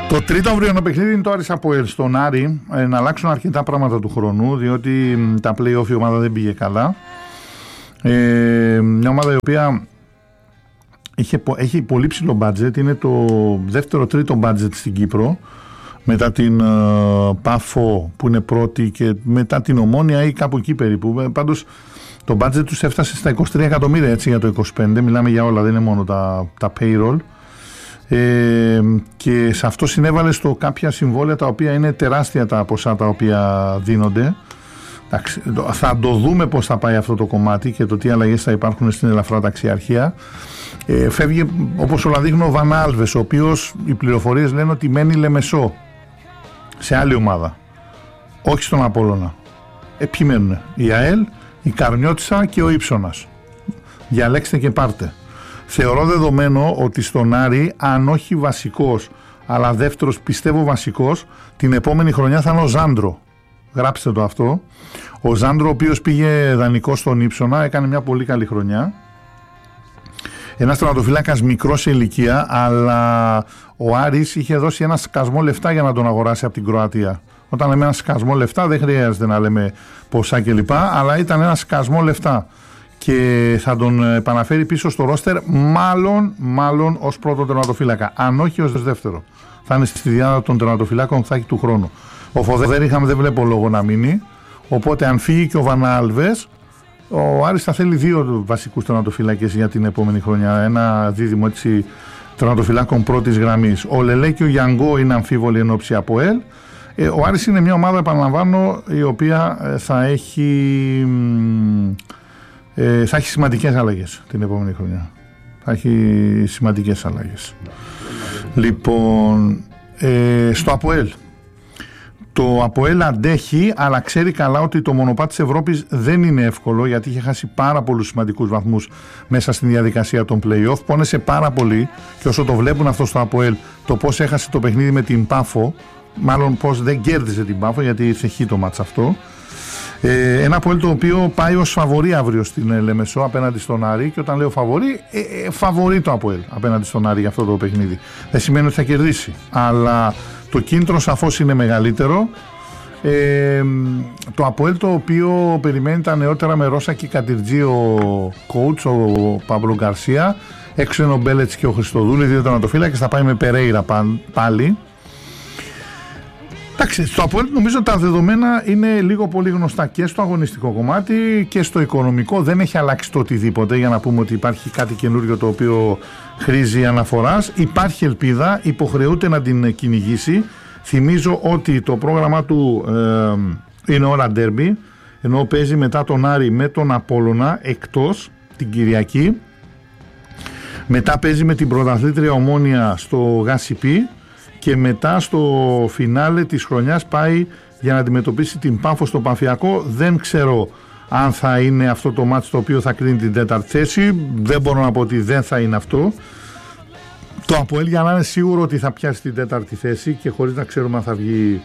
Το τρίτο αυριανό παιχνίδι είναι το Άρης ΑΠΟΕΛ στον Άρη. Να αλλάξουν αρκετά πράγματα του χρόνου, διότι τα play-off η ομάδα δεν πήγε καλά. Μια ομάδα η οποία έχει πολύ ψηλό budget, είναι το δεύτερο-τρίτο budget στην Κύπρο, μετά την Πάφο που είναι πρώτη και μετά την Ομόνια ή κάπου εκεί περίπου. Πάντως το budget τους έφτασε στα 23 εκατομμύρια έτσι, για το 25, μιλάμε για όλα, δεν είναι μόνο τα payroll. Και σε αυτό συνέβαλε στο κάποια συμβόλαια τα οποία είναι τεράστια τα ποσά τα οποία δίνονται. Θα το δούμε πώς θα πάει αυτό το κομμάτι και το τι αλλαγές θα υπάρχουν στην ελαφρά ταξιαρχία. Φεύγει, όπως όλα δείχνει, ο Βαν Άλβες, ο οποίος οι πληροφορίες λένε ότι μένει Λεμεσό σε άλλη ομάδα, όχι στον Απόλλωνα. Ποιοι μένουν? Η ΑΕΛ, η Καρνιώτισσα και ο Ήψωνας. Διαλέξτε και πάρτε. Θεωρώ δεδομένο ότι στον Άρη, αν όχι βασικός, αλλά δεύτερος πιστεύω βασικός, την επόμενη χρονιά θα είναι ο Ζάντρο. Γράψτε το αυτό. Ο Ζάντρο, ο οποίος πήγε δανεικό στον Ήψωνα, έκανε μια πολύ καλή χρονιά. Ένας τερματοφύλακας μικρός σε ηλικία, αλλά ο Άρης είχε δώσει ένα σκασμό λεφτά για να τον αγοράσει από την Κροατία. Όταν λέμε ένα σκασμό λεφτά, δεν χρειάζεται να λέμε ποσά κλπ. Αλλά ήταν ένα σκασμό λεφτά. Και θα τον επαναφέρει πίσω στο ρόστερ, μάλλον ως πρώτο τερματοφύλακα. Αν όχι ως δεύτερο. Θα είναι στη διάδα των τερματοφυλάκων που θα έχει του χρόνου. Ο Φοδέριχαμ δεν βλέπω λόγο να μείνει. Οπότε αν φύγει και ο Βαν Άλβες, ο Άρης θα θέλει δύο βασικούς τερματοφυλάκες για την επόμενη χρονιά. Ένα δίδυμο έτσι τερματοφυλάκων πρώτης γραμμής. Ο Λελέ και ο Γιανγκό είναι αμφίβολοι εν ώψη ΑΠΟΕΛ. Ο Άρης είναι μια ομάδα, επαναλαμβάνω, η οποία θα έχει σημαντικές αλλαγές την επόμενη χρονιά. Θα έχει σημαντικές αλλαγές. Λοιπόν, στο ΑΠΟΕΛ. Το ΑΠΟΕΛ αντέχει, αλλά ξέρει καλά ότι το μονοπάτι της Ευρώπης δεν είναι εύκολο, γιατί είχε χάσει πάρα πολλούς σημαντικούς βαθμούς μέσα στην διαδικασία των play-off. Πόνεσε πάρα πολύ, και όσο το βλέπουν αυτό στο ΑΠΟΕΛ, το πώς έχασε το παιχνίδι με την Πάφο, μάλλον πώς δεν κέρδισε την Πάφο, γιατί ήρθε χ το μάτς αυτό. Ένα ΑΠΟΕΛ το οποίο πάει ως φαβορί αύριο στην Λεμεσό απέναντι στον Άρη, και όταν λέω φαβορί, φαβορί το ΑΠΟΕΛ απέναντι στον Άρη για αυτό το παιχνίδι. Δεν σημαίνει ότι θα κερδίσει, αλλά το κίνητρο σαφώς είναι μεγαλύτερο. Το ΑΠΟΕΛ το οποίο περιμένει τα νεότερα με Ρώσα και Κατιρτζή ο coach, ο Παύλο Γκαρσία, έξω είναι ο Μπέλετς και ο Χριστοδούλης, δύο τερματοφύλακες, θα πάει με Περέιρα πάλι. Εντάξει, στο ΑΠΟΕΛ νομίζω τα δεδομένα είναι λίγο πολύ γνωστά και στο αγωνιστικό κομμάτι και στο οικονομικό. Δεν έχει αλλάξει το οτιδήποτε για να πούμε ότι υπάρχει κάτι καινούριο το οποίο χρήζει αναφοράς. Υπάρχει ελπίδα, υποχρεούται να την κυνηγήσει. Θυμίζω ότι το πρόγραμμα του είναι ώρα ντέρμπι, ενώ παίζει μετά τον Άρη με τον Απόλλωνα εκτός την Κυριακή. Μετά παίζει με την πρωταθλήτρια Ομόνια στο ΓΑΣΥΠΗ. Και μετά στο φινάλε της χρονιάς πάει για να αντιμετωπίσει την Πάφο στο Πανθιακό. Δεν ξέρω αν θα είναι αυτό το μάτς το οποίο θα κρίνει την τέταρτη θέση. Δεν μπορώ να πω ότι δεν θα είναι αυτό. Το ΑΠΟΕΛ, για να είναι σίγουρο ότι θα πιάσει την τέταρτη θέση και χωρίς να ξέρουμε αν θα βγει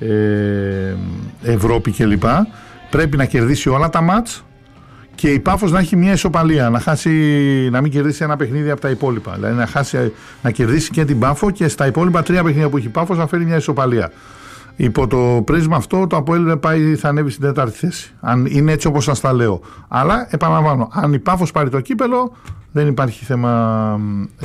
Ευρώπη κλπ, πρέπει να κερδίσει όλα τα μάτς και η Πάφος να έχει μια ισοπαλία, να μην κερδίσει ένα παιχνίδι από τα υπόλοιπα. Δηλαδή να κερδίσει και την Πάφο και στα υπόλοιπα τρία παιχνίδια που έχει η Πάφος να φέρει μια ισοπαλία. Υπό το πρίσμα αυτό το ΑΠΟΕΛ θα ανέβει στην τέταρτη θέση. Αν είναι έτσι όπως σας τα λέω. Αλλά επαναλαμβάνω, αν η Πάφος πάρει το κύπελο, δεν υπάρχει θέμα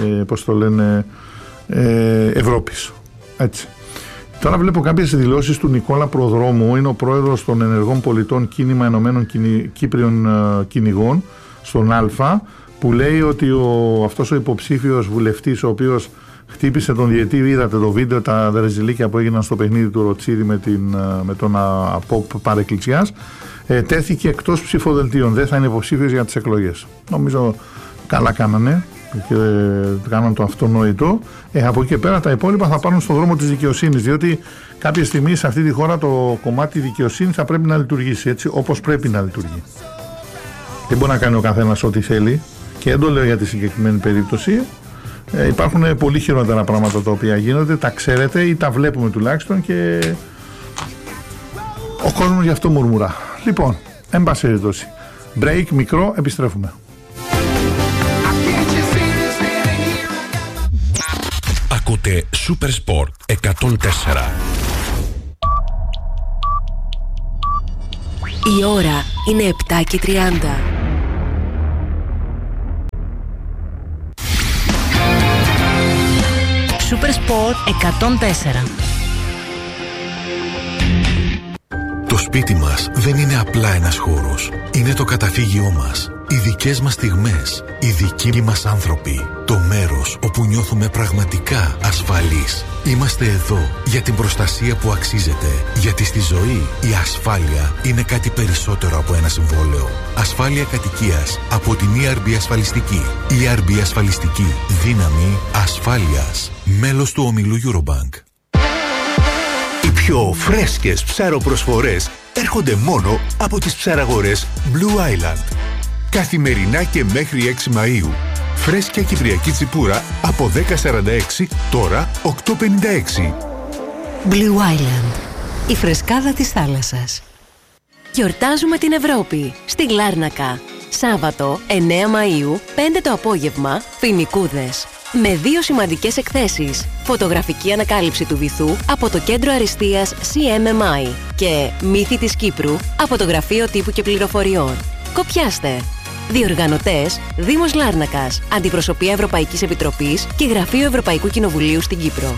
Ευρώπης. Έτσι. Τώρα βλέπω κάποιες δηλώσεις του Νικόλα Προδρόμου, είναι ο πρόεδρος των Ενεργών Πολιτών Κίνημα Ενωμένων Κύπριων Κυνηγών στον Α, που λέει ότι αυτός ο υποψήφιος βουλευτής, ο οποίος χτύπησε τον διαιτή, είδατε το βίντεο, τα ρεζιλίκια που έγιναν στο παιχνίδι του Ροτσίδη με τον ΑΠΟΠ Παρεκκλησιάς, τέθηκε εκτός ψηφοδελτίων, δεν θα είναι υποψήφιος για τις εκλογές. Νομίζω καλά κάνανε και κάναν το αυτονόητο. Από εκεί και πέρα τα υπόλοιπα θα πάρουν στον δρόμο της δικαιοσύνης, διότι κάποια στιγμή σε αυτή τη χώρα το κομμάτι δικαιοσύνη θα πρέπει να λειτουργήσει έτσι όπως πρέπει να λειτουργεί. Δεν μπορεί να κάνει ο καθένας ό,τι θέλει, και δεν το λέω για τη συγκεκριμένη περίπτωση. Υπάρχουν πολύ χειρότερα πράγματα τα οποία γίνονται, τα ξέρετε ή τα βλέπουμε τουλάχιστον, και ο κόσμος γι' αυτό μουρμουρά. Λοιπόν, εν πάση περιπτώσει, break μικρό, επιστρέφουμε. Ακούτε Super Sport 104. Η ώρα είναι 7:30. Super Sport 104. Το σπίτι μας δεν είναι απλά ένας χώρος. Είναι το καταφύγιό μας. Οι δικές μας στιγμές. Οι δικοί μας άνθρωποι. Το μέρος όπου νιώθουμε πραγματικά ασφαλείς. Είμαστε εδώ για την προστασία που αξίζεται. Γιατί στη ζωή η ασφάλεια είναι κάτι περισσότερο από ένα συμβόλαιο. Ασφάλεια κατοικίας από την ERB Ασφαλιστική. ERB Ασφαλιστική. Δύναμη ασφάλειας. Μέλος του ομίλου Eurobank. Οι πιο φρέσκες ψαροπροσφορές έρχονται μόνο από τις ψαραγορές Blue Island. Καθημερινά και μέχρι 6 Μαΐου. Φρέσκια κυπριακή τσιπούρα από 10,46, τώρα 8,56. Blue Island. Η φρεσκάδα της θάλασσας. Γιορτάζουμε την Ευρώπη στη Λάρνακα. Σάββατο 9 Μαΐου, 5 το απόγευμα, Φοινικούδες. Με 2 σημαντικές εκθέσεις. Φωτογραφική ανακάλυψη του βυθού από το κέντρο αριστείας CMMI και Μύθοι της Κύπρου από το Γραφείο Τύπου και Πληροφοριών. Κοπιάστε! Διοργανωτές Δήμος Λάρνακας, Αντιπροσωπεία Ευρωπαϊκής Επιτροπής και Γραφείο Ευρωπαϊκού Κοινοβουλίου στην Κύπρο.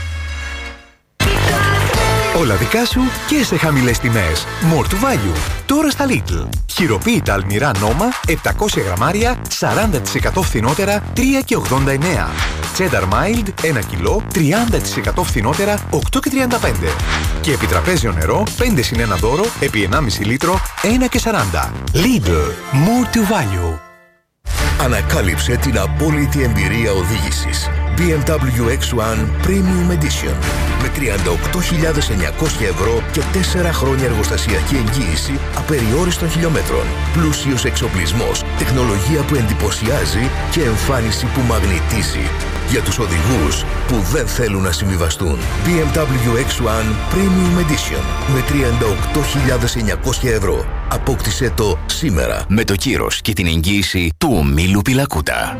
Όλα δικά σου και σε χαμηλές τιμές. More to value. Τώρα στα Lidl. Χειροποίητα αλμυρά νόμα, 700 γραμμάρια, 40% φθηνότερα, 3,89. Cheddar Mild, 1 κιλό, 30% φθηνότερα, 8,35. Και επιτραπέζιο νερό, 5 συν 1 δώρο, επί 1,5 λίτρο, 1,40. Lidl. More to value. Ανακάλυψε την απόλυτη εμπειρία οδήγησης. BMW X1 Premium Edition με 38.900 ευρώ και 4 χρόνια εργοστασιακή εγγύηση απεριόριστων χιλιόμετρων. Πλούσιος εξοπλισμός, τεχνολογία που εντυπωσιάζει και εμφάνιση που μαγνητίζει. Για τους οδηγούς που δεν θέλουν να συμβιβαστούν. BMW X1 Premium Edition με 38.900 ευρώ. Απόκτησε το σήμερα με το κύρος και την εγγύηση του ομίλου Πιλακούτα.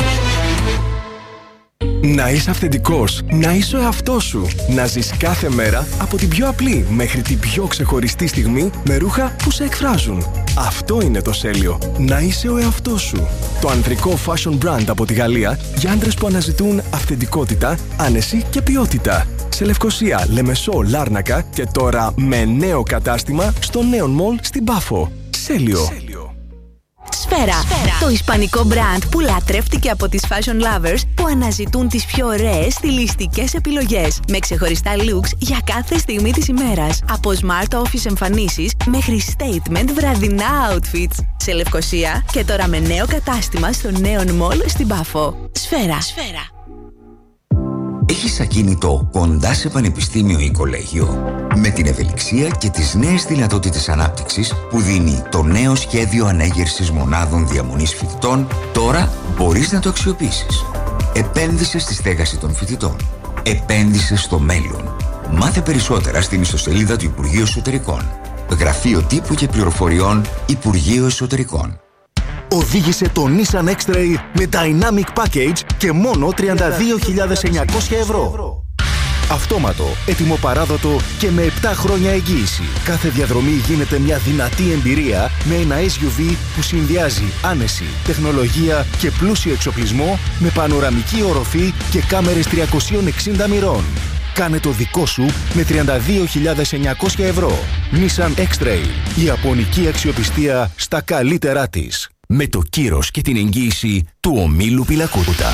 Να είσαι αυθεντικός, να είσαι ο εαυτός σου. Να ζεις κάθε μέρα από την πιο απλή μέχρι την πιο ξεχωριστή στιγμή με ρούχα που σε εκφράζουν. Αυτό είναι το Σέλιο. Να είσαι ο εαυτός σου. Το ανδρικό fashion brand από τη Γαλλία για άντρες που αναζητούν αυθεντικότητα, άνεση και ποιότητα. Σε Λευκοσία, Λεμεσό, Λάρνακα και τώρα με νέο κατάστημα στο Neon Mall στην Πάφο. Σέλιο. Σφαίρα. Το ισπανικό μπραντ που λατρεύτηκε από τις fashion lovers που αναζητούν τις πιο ωραίες στιλιστικές επιλογές με ξεχωριστά looks για κάθε στιγμή της ημέρας. Από smart office εμφανίσεις μέχρι statement βραδινά outfits. Σε Λευκοσία και τώρα με νέο κατάστημα στο Neon Mall στην Πάφο. Σφαίρα. Έχεις ακίνητο κοντά σε πανεπιστήμιο ή κολέγιο? Με την ευελιξία και τις νέες δυνατότητες ανάπτυξης που δίνει το νέο σχέδιο ανέγερσης μονάδων διαμονής φοιτητών, τώρα μπορείς να το αξιοποιήσεις. Επένδυσε στη στέγαση των φοιτητών. Επένδυσε στο μέλλον. Μάθε περισσότερα στην ιστοσελίδα του Υπουργείου Εσωτερικών. Γραφείο Τύπου και Πληροφοριών, Υπουργείο Εσωτερικών. Οδήγησε το Nissan X-Trail με Dynamic Package και μόνο 32.900 ευρώ. Αυτόματο, έτοιμο παράδοτο και με 7 χρόνια εγγύηση. Κάθε διαδρομή γίνεται μια δυνατή εμπειρία με ένα SUV που συνδυάζει άνεση, τεχνολογία και πλούσιο εξοπλισμό με πανοραμική οροφή και κάμερες 360 μοιρών. Κάνε το δικό σου με 32.900 ευρώ. Nissan X-Trail. Η ιαπωνική αξιοπιστία στα καλύτερά της. Με το κύρος και την εγγύηση του ομίλου Πιλακούτα.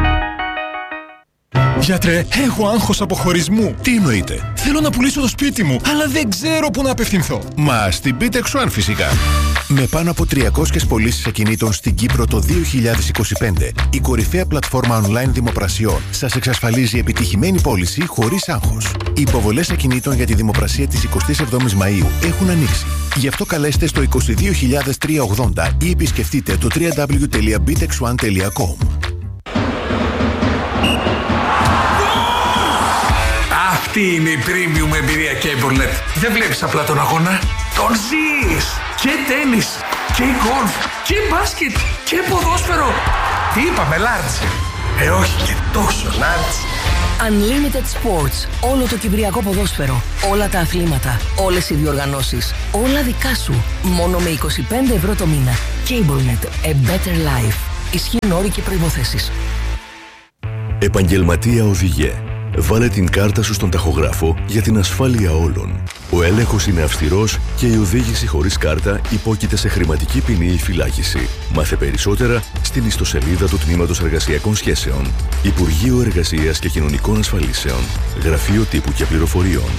Γιατρέ, έχω άγχος αποχωρισμού. Τι εννοείται? Θέλω να πουλήσω το σπίτι μου, αλλά δεν ξέρω πού να απευθυνθώ. Μα στην Bitexuan φυσικά. Με πάνω από 300 πωλήσεις ακινήτων στην Κύπρο το 2025, η κορυφαία πλατφόρμα online δημοπρασιών σας εξασφαλίζει επιτυχημένη πώληση χωρίς άγχος. Οι υποβολές ακινήτων για τη δημοπρασία της 27ης Μαΐου έχουν ανοίξει. Γι' αυτό καλέστε στο 22.380 ή επισκεφτείτε το www.bitexuan.com. Αυτή είναι η premium εμπειρία CableNet. Δεν βλέπεις απλά τον αγώνα, τον ζεις. Και τένις, και γκολφ, και μπάσκετ, και ποδόσφαιρο. Τι είπαμε, large? Όχι και τόσο large. Unlimited Sports. Όλο το κυπριακό ποδόσφαιρο. Όλα τα αθλήματα. Όλες οι διοργανώσεις. Όλα δικά σου. Μόνο με 25 ευρώ το μήνα. CableNet. A better life. Ισχύουν όροι και προϋποθέσεις. Επαγγελματία οδηγέ. Βάλε την κάρτα σου στον ταχογράφο για την ασφάλεια όλων. Ο έλεγχος είναι αυστηρός και η οδήγηση χωρίς κάρτα υπόκειται σε χρηματική ποινή ή φυλάκιση. Μάθε περισσότερα στην ιστοσελίδα του Τμήματος Εργασιακών Σχέσεων. Υπουργείο Εργασίας και Κοινωνικών Ασφαλίσεων. Γραφείο Τύπου και Πληροφοριών.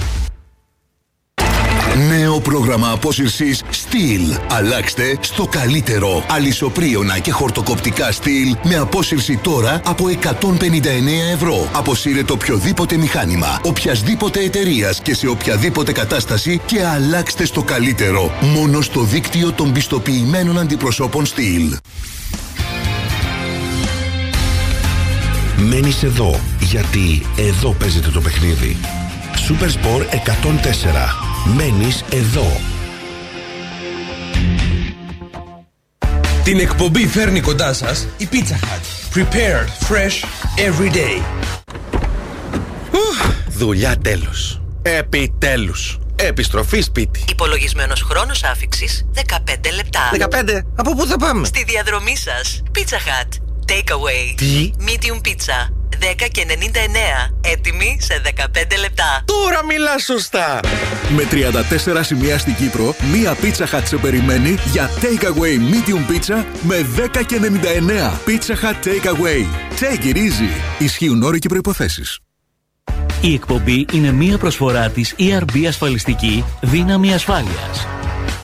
Νέο πρόγραμμα απόσυρσης Steel. Αλλάξτε στο καλύτερο. Αλυσοπρίωνα και χορτοκοπτικά Steel με απόσυρση τώρα από 159 ευρώ. Αποσύρετε οποιοδήποτε μηχάνημα, οποιασδήποτε εταιρείας και σε οποιαδήποτε κατάσταση και αλλάξτε στο καλύτερο. Μόνο στο δίκτυο των πιστοποιημένων αντιπροσώπων Steel. Μένεις εδώ, γιατί εδώ παίζεται το παιχνίδι. Super Sport 104. Μένεις εδώ. Την εκπομπή φέρνει κοντά σας η Pizza Hut. Prepared, fresh, every day. Δουλειά τέλος. Επιτέλους. Επιστροφή σπίτι. Υπολογισμένος χρόνος άφιξης 15 λεπτά. 15? Από πού θα πάμε? Στη διαδρομή σας. Pizza Hut. Takeaway. Τι? Medium pizza. 10,99. Έτοιμη σε 15 λεπτά. Τώρα μιλάς σωστά. Με 34 σημεία στην Κύπρο, μία Pizza Hut σε περιμένει για Takeaway Medium Pizza με 10,99. Pizza Hut Takeaway. Take it easy. Ισχύουν όροι και προϋποθέσεις. Η εκπομπή είναι μία προσφορά της ERB Ασφαλιστική Δύναμη Ασφάλειας.